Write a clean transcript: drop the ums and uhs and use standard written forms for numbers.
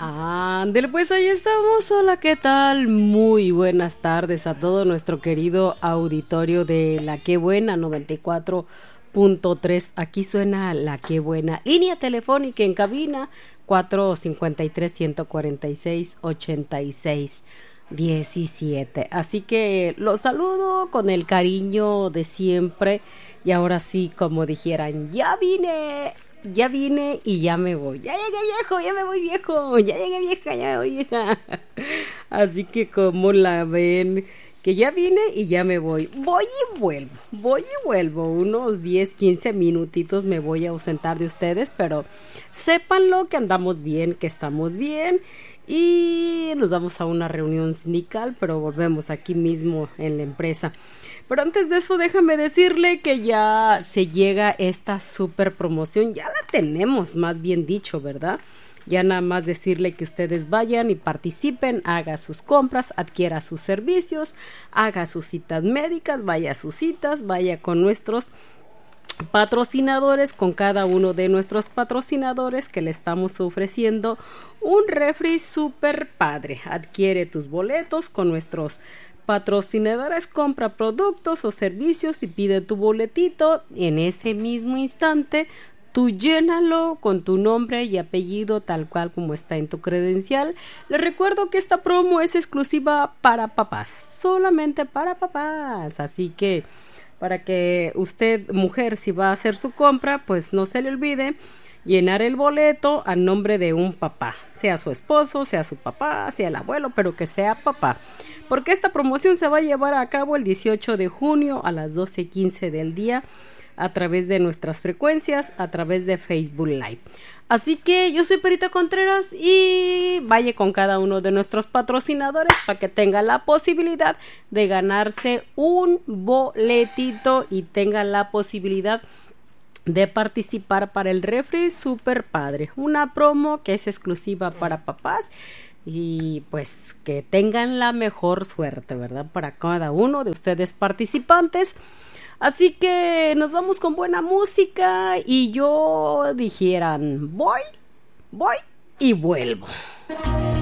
Ándale, pues ahí estamos. Hola, ¿qué tal? Muy buenas tardes a todo nuestro querido auditorio de La Qué Buena 94.3. Aquí suena La Qué Buena. Línea telefónica en cabina 453-146-8617. Así que los saludo con el cariño de siempre. Y ahora sí, como dijeran, ya vine y ya me voy. Ya llegué viejo, ya me voy viejo. Ya llegué vieja, ya me voy vieja. Así que como la ven, que ya vine y ya me voy. Voy y vuelvo. Unos 10, 15 minutitos me voy a ausentar de ustedes, pero sépanlo que andamos bien, que estamos bien. Y nos vamos a una reunión sindical, pero volvemos aquí mismo en la empresa. Pero antes de eso, déjame decirle que ya se llega esta super promoción. Ya la tenemos, más bien dicho, ¿verdad? Ya nada más decirle que ustedes vayan y participen, haga sus compras, adquiera sus servicios, haga sus citas médicas, vaya a sus citas, vaya con nuestros patrocinadores, con cada uno de nuestros patrocinadores que le estamos ofreciendo un refri super padre. Adquiere tus boletos con nuestros patrocinadores, compra productos o servicios y pide tu boletito. En ese mismo instante tú llénalo con tu nombre y apellido tal cual como está en tu credencial. Les recuerdo que esta promo es exclusiva para papás, solamente para papás, así que para que usted, mujer, si va a hacer su compra, pues no se le olvide llenar el boleto a nombre de un papá, sea su esposo, sea su papá, sea el abuelo, pero que sea papá, porque esta promoción se va a llevar a cabo el 18 de junio a las 12:15 del día a través de nuestras frecuencias, a través de Facebook Live. Así que yo soy Perita Contreras y vaya con cada uno de nuestros patrocinadores para que tenga la posibilidad de ganarse un boletito y tenga la posibilidad de participar para el refri super padre, una promo que es exclusiva para papás y pues que tengan la mejor suerte, ¿verdad? Para cada uno de ustedes participantes. Así que nos vamos con buena música y yo dijeran voy y vuelvo.